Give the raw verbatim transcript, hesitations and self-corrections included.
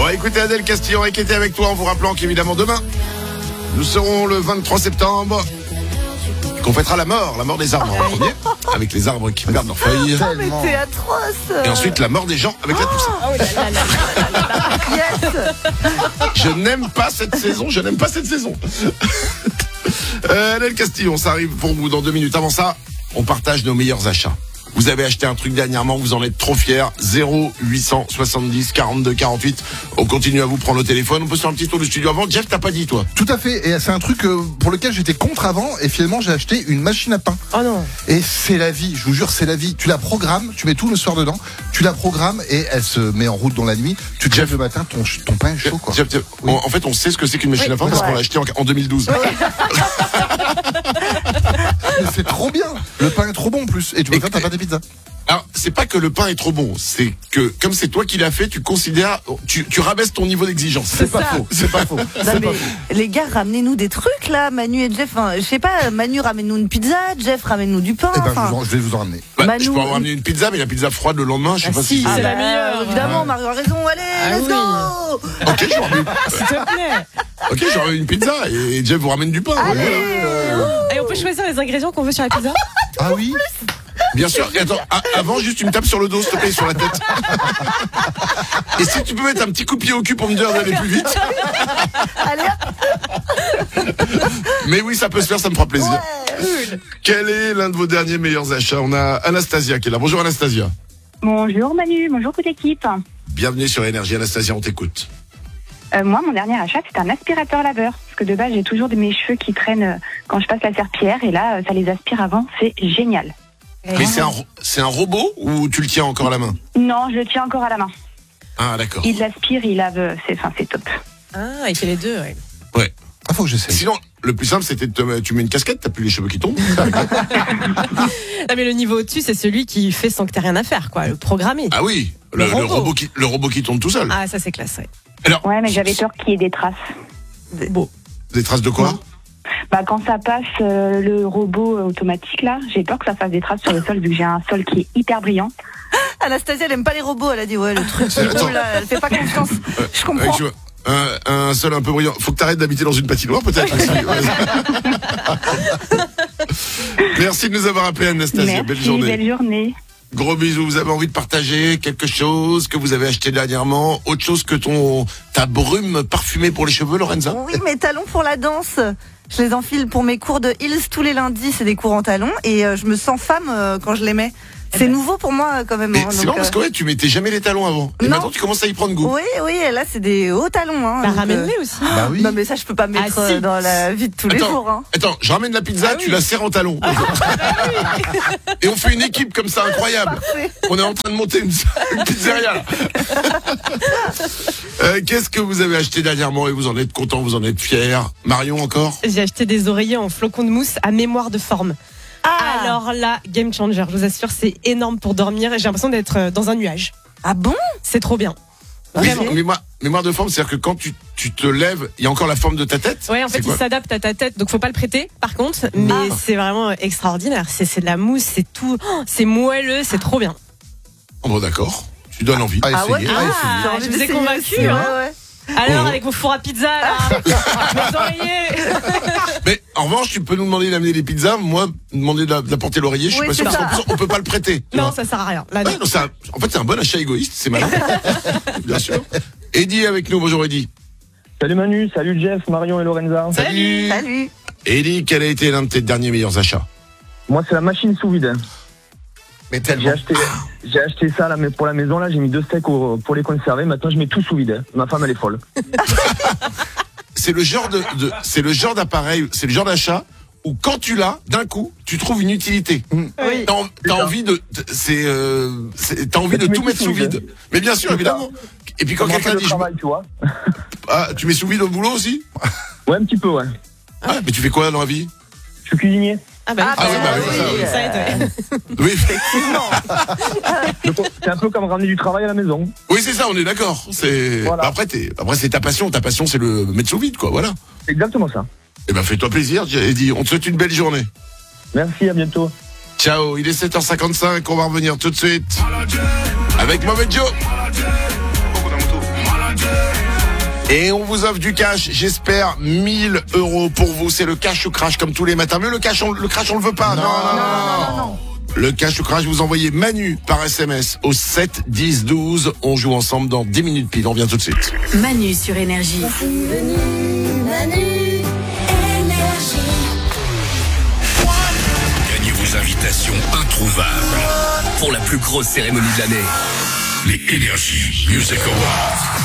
va écouter Adèle Castillon qui était avec toi en vous rappelant qu'évidemment demain, nous serons le vingt-trois septembre. Qu'on fêtera la mort, la mort des arbres en premier, avec les arbres qui perdent leurs feuilles. Oh, mais c'est atroce. Et ensuite la mort des gens avec la Toussaint. Oh là là là là là là. Yes. Je n'aime pas cette saison, je n'aime pas cette saison. euh, Adèle Castillon, ça arrive pour vous dans deux minutes. Avant ça, on partage nos meilleurs achats. Vous avez acheté un truc dernièrement, vous en êtes trop fiers. zéro huit cent soixante-dix quarante-deux quarante-huit. On continue à vous prendre au téléphone. On peut se faire un petit tour du studio avant. Jeff, t'as pas dit, toi? Tout à fait. Et c'est un truc euh, pour lequel j'étais contre avant. Et finalement, j'ai acheté une machine à pain. Oh non. Et c'est la vie. Je vous jure, c'est la vie. Tu la programmes, tu mets tout le soir dedans. Tu la programmes et elle se met en route dans la nuit. Tu te lèves le matin, ton, ton pain est chaud, quoi. Jeff, Jeff, Oui. on- en fait, on sait ce que c'est qu'une machine Oui, à pain parce ouais. qu'on l'a acheté en, en deux mille douze. Mais c'est trop bien. Le pain est trop bon en plus. Et tu peux faire ta pâte à pizza. Alors, c'est pas que le pain est trop bon, c'est que comme c'est toi qui l'as fait, tu considères, tu, tu rabaisses ton niveau d'exigence. C'est pas ça. faux. C'est pas faux. Non, C'est mais pas faux. les gars, ramenez-nous des trucs là, Manu et Jeff. Enfin, je sais pas, Manu ramène-nous une pizza, Jeff ramène-nous du pain. Eh ben, je, enfin. vous en- je vais vous en ramener. Bah, Manu- je peux avoir ramené une pizza, mais la pizza froide le lendemain, je sais Ah pas si, si. c'est c'est- la meilleure. Évidemment, Mario a raison. Allez, Ah let's oui. go. Ok, je ramène, S'il te plaît. ok, je ramène une pizza et Jeff vous ramène du pain. Allez. Voilà. Et on peut choisir les ingrédients qu'on veut sur la pizza. Ah oui. Bien sûr. Et attends, a- avant, juste tu me tapes sur le dos, s'il te plaît, sur la tête. Et si tu peux mettre un petit coup de pied au cul pour me dire d'aller plus vite. Allez. Mais oui, ça peut se faire, ça me fera plaisir. Ouais. Quel est l'un de vos derniers meilleurs achats? On a Anastasia qui est là. Bonjour Anastasia. Bonjour Manu, bonjour toute l'équipe. Bienvenue sur Énergie. Anastasia, on t'écoute. Euh, moi, mon dernier achat, c'est un aspirateur laveur. Parce que de base, j'ai toujours de mes cheveux qui traînent euh, quand je passe la serpillière. Et là, euh, ça les aspire avant. C'est génial. Mais c'est un, ro- c'est un robot ou tu le tiens encore à la main? Non, je le tiens encore à la main. Ah, d'accord. Il l'aspire, il lave. euh, C'est, enfin, c'est top. Ah, il fait les deux, ouais. Ouais. Ah, faut que j'essaie. Sinon, le plus simple, c'était de te mettre- tu mets une casquette, t'as plus les cheveux qui tombent. Ah, mais le niveau au-dessus, c'est celui qui fait sans que t'aies rien à faire, quoi. Le programmé. Ah oui, le, Le le robot. robot qui, le robot qui tourne tout seul. Ah, ça, c'est classe, ouais. Alors, Ouais, mais j'avais peur qu'il y ait des traces. Beau. des traces de quoi? Bah, quand ça passe euh, le robot euh, automatique, là, j'ai peur que ça fasse des traces sur le sol, vu que j'ai un sol qui est hyper brillant. Anastasia, elle aime pas les robots. Elle a dit ouais, le truc Attends. robot là, elle fait pas confiance. Je comprends. Ouais, tu vois, un, un sol un peu brillant. Faut que t'arrêtes d'habiter dans une patinoire, peut-être aussi. Ouais. Merci de nous avoir appelé, Anastasia. Belle Merci, journée. belle journée. Gros bisous. Vous avez envie de partager quelque chose que vous avez acheté dernièrement? Autre chose que ton ta brume parfumée pour les cheveux, Lorenza? Oui, mes talons pour la danse. Je les enfile pour mes cours de heels tous les lundis. C'est des cours en talons et euh, je me sens femme euh, quand je les mets. C'est nouveau pour moi euh, quand même. Mais hein, c'est donc, marrant parce euh, que ouais, tu mettais jamais les talons avant. Et Non. maintenant, tu commences à y prendre goût. Oui, oui, et là c'est des hauts talons. Hein, Bah, donc, euh, ramène-les aussi. Bah oui. Non mais ça je peux pas mettre Ah, si. euh, dans la vie de tous les Attends. jours. Hein. Attends, je ramène la pizza, Ah tu oui. la serres en talon. Et on fait une équipe comme ça, incroyable. Parfait. On est en train de monter une, une pizzeria. là. Euh, Qu'est-ce que vous avez acheté dernièrement et vous en êtes content, vous en êtes fiers? Marion encore? J'ai acheté des oreillers en flocons de mousse à mémoire de forme. Ah, Alors là, game changer, je vous assure, c'est énorme pour dormir et j'ai l'impression d'être euh, dans un nuage. ah bon? C'est trop bien. Oui, Vraiment. mémoire, mémoire de forme, c'est-à-dire que quand tu, tu te lèves, il y a encore la forme de ta tête? Ouais, en C'est fait, quoi il s'adapte à ta tête, donc faut pas le prêter, par contre. Mais Ah. c'est vraiment extraordinaire. C'est c'est de la mousse, c'est tout, oh, c'est moelleux, c'est trop bien. Oh, bon, d'accord. Tu donnes envie. À Ah ouais. essayer. à Ah. essayer. J'ai envie je vous ai d'essayer convaincu, aussi, hein. ouais, ouais. Alors, Oh. avec vos fours à pizza, là, mes oreillers. Mais en revanche, tu peux nous demander d'amener les pizzas. Moi, demander d'a- d'apporter l'oreiller, je suis Oui, pas sûr c'est parce ça. qu'en plus, on peut pas le prêter. tu Non, vois. ça sert à rien. Là, non. Ouais, non, c'est un- en fait, c'est un bon achat égoïste, c'est malin. Bien sûr. Eddie est avec nous. Bonjour Eddie. Salut Manu, salut Jeff, Marion et Lorenza. Salut. Salut. Eddie, quel a été l'un de tes derniers meilleurs achats? Moi c'est la machine sous vide. Mais J'ai tellement. acheté, j'ai acheté ça là, mais pour la maison là, j'ai mis deux steaks au- pour les conserver. Maintenant je mets tout sous vide. Ma femme elle est folle. C'est le genre de, de c'est le genre d'appareil, c'est le genre d'achat où quand tu l'as, d'un coup, tu trouves une utilité. Oui. T'as, en- t'as ça. envie de, de- c'est, euh, c'est- t'as envie de Tu mets tout tout mettre sous sous vide. vide. Mais bien sûr, C'est évidemment. Et puis quand Comment quelqu'un faire le dit, je- travail, tu vois. ah, tu mets sous vide au boulot aussi? Ouais, un petit peu, ouais. Ah, mais tu fais quoi dans la vie? Je suis cuisinier. Ah bah, Ah, oui, bah oui, ça, oui. ça aide, ouais. Oui, Donc, c'est un peu comme ramener du travail à la maison. oui, c'est ça, on est d'accord. C'est, Voilà. Bah, après, t'es, après, c'est ta passion. Ta passion, c'est le mettre sous vide, quoi. Voilà. C'est exactement ça. Eh ben, fais-toi plaisir, Eddie. On te souhaite une belle journée. Merci, à bientôt. Ciao, il est sept heures cinquante-cinq, on va revenir tout de suite avec Mauvais Joe. Et on vous offre du cash, j'espère mille euros pour vous. C'est le cash ou crash comme tous les matins. Mais le cash, on, le crash, on le veut pas. Non, non, non, non, non. non. Le cash ou crash, vous envoyez Manu par S M S au sept dix douze. On joue ensemble dans dix minutes pile. On vient tout de suite. Manu sur Énergie. Manu, Énergie. Gagnez vos invitations introuvables pour la plus grosse cérémonie de l'année. Les Energy Music Awards.